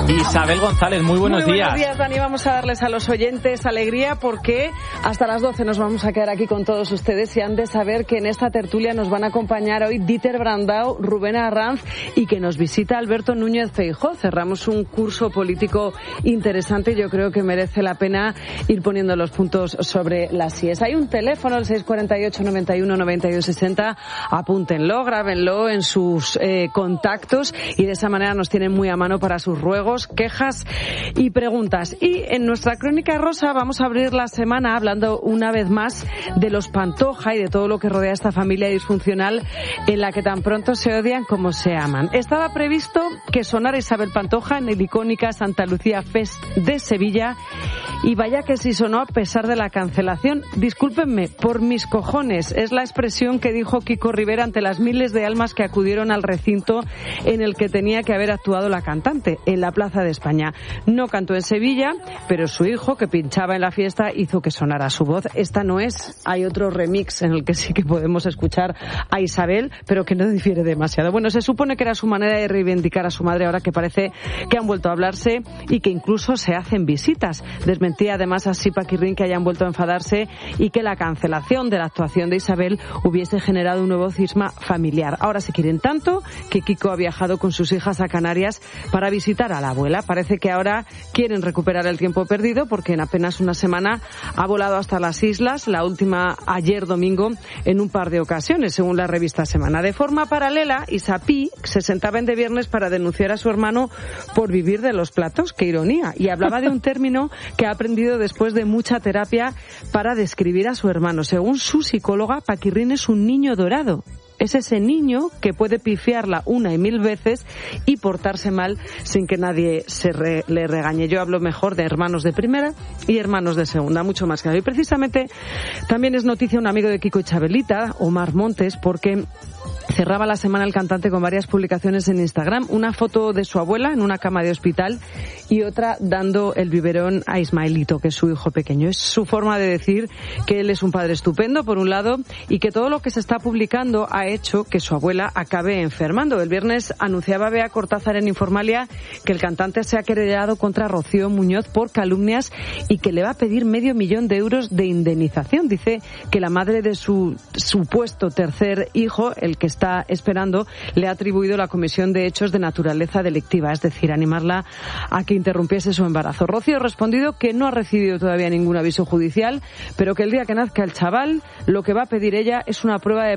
Isabel González, muy buenos días. Buenos días, Dani. Vamos a darles a los oyentes alegría porque hasta las 12 nos vamos a quedar aquí con todos ustedes y han de saber que en esta tertulia nos van a acompañar hoy Dieter Brandau, Rubén Arranz y que nos visita Alberto Núñez Feijóo. Cerramos un curso político interesante y yo creo que merece la pena ir poniendo los puntos sobre las IES. Hay un teléfono, el 648 91 92 60. Apúntenlo, grábenlo en sus contactos y de esa manera nos tienen muy a mano para sus ruegos, quejas y preguntas. Y en nuestra crónica rosa vamos a abrir la semana hablando una vez más de los Pantoja y de todo lo que rodea a esta familia disfuncional en la que tan pronto se odian como se aman. Estaba previsto que sonara Isabel Pantoja en el icónica Santa Lucía Fest de Sevilla y vaya que sí sonó a pesar de la cancelación. Discúlpenme, por mis cojones, es la expresión que dijo Kiko Rivera ante las miles de almas que acudieron al recinto en el que tenía que haber actuado la cantante, en la Plaza de España. No cantó en Sevilla, pero su hijo, que pinchaba en la fiesta, hizo que sonara su voz. Esta no es. Hay otro remix en el que sí que podemos escuchar a Isabel, pero que no difiere demasiado. Bueno, se supone que era su manera de reivindicar a su madre, ahora que parece que han vuelto a hablarse y que incluso se hacen visitas. Desmentía además así Paquirrín que hayan vuelto a enfadarse y que la cancelación de la actuación de Isabel hubiese generado un nuevo cisma familiar. Ahora se quieren tanto que Kiko ha viajado con sus hijas a Canarias para visitar a la abuela. Parece que ahora quieren recuperar el tiempo perdido porque en apenas una semana ha volado hasta las islas, la última ayer domingo en un par de ocasiones, según la revista Semana. De forma paralela, Isapí se sentaba en De Viernes para denunciar a su hermano por vivir de los platos, qué ironía, y hablaba de un término que ha aprendido después de mucha terapia para describir a su hermano. Según su psicóloga, Paquirrín es un niño dorado. Es ese niño que puede pifiarla una y mil veces y portarse mal sin que nadie le regañe. Yo hablo mejor de hermanos de primera y hermanos de segunda, mucho más claro. Y precisamente también es noticia un amigo de Kiko y Chabelita, Omar Montes, porque cerraba la semana el cantante con varias publicaciones en Instagram, una foto de su abuela en una cama de hospital y otra dando el biberón a Ismaelito, que es su hijo pequeño. Es su forma de decir que él es un padre estupendo, por un lado, y que todo lo que se está publicando ha hecho que su abuela acabe enfermando. El viernes anunciaba Bea Cortázar en Informalia que el cantante se ha querellado contra Rocío Muñoz por calumnias y que le va a pedir $500,000 de euros de indemnización. Dice que la madre de su supuesto tercer hijo, el que está esperando, le ha atribuido la comisión de hechos de naturaleza delictiva, es decir, animarla a que interrumpiese su embarazo. Rocío ha respondido que no ha recibido todavía ningún aviso judicial, pero que el día que nazca el chaval, lo que va a pedir ella es una prueba de